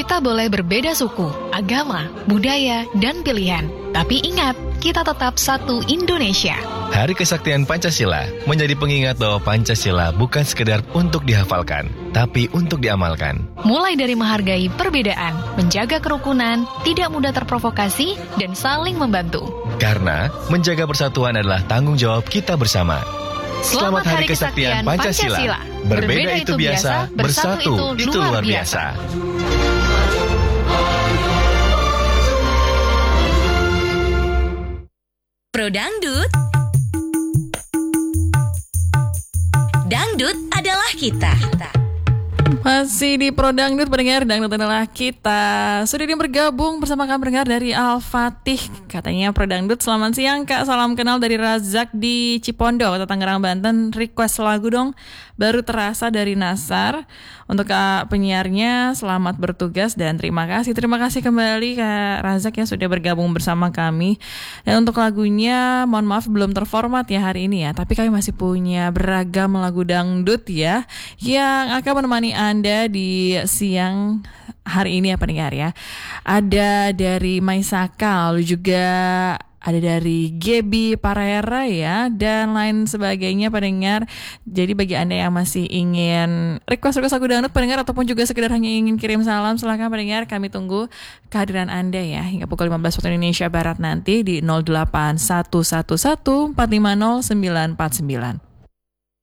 Kita boleh berbeda suku, agama, budaya, dan pilihan. Tapi ingat, kita tetap satu Indonesia. Hari Kesaktian Pancasila menjadi pengingat bahwa Pancasila bukan sekedar untuk dihafalkan, tapi untuk diamalkan. Mulai dari menghargai perbedaan, menjaga kerukunan, tidak mudah terprovokasi, dan saling membantu. Karena menjaga persatuan adalah tanggung jawab kita bersama. Selamat Hari Kesaktian Pancasila. Berbeda itu biasa, bersatu itu luar biasa. Pro Dangdut. Dangdut adalah kita. Masih di Pro Dangdut, pendengar Dangdut adalah kita. Sudah bergabung bersama kami pendengar dari Al-Fatih. Katanya Pro Dangdut, selamat siang Kak. Salam kenal dari Razak di Cipondo, Kota Tangerang, Banten. Request lagu dong, Baru Terasa dari Nasar. Untuk Kak penyiarnya, selamat bertugas dan terima kasih. Terima kasih kembali Kak Razak yang sudah bergabung bersama kami. Dan untuk lagunya, mohon maaf belum terformat ya hari ini ya. Tapi kami masih punya beragam lagu dangdut ya, yang akan menemani Anda di siang hari ini ya pendengar ya. Ada dari Maisaka, lalu juga ada dari Gebi Parera ya, dan lain sebagainya pendengar. Jadi bagi Anda yang masih ingin request lagu dangdut pendengar, ataupun juga sekedar hanya ingin kirim salam, silakan pendengar, kami tunggu kehadiran Anda ya hingga pukul 15 waktu Indonesia Barat nanti di 08111 450 949.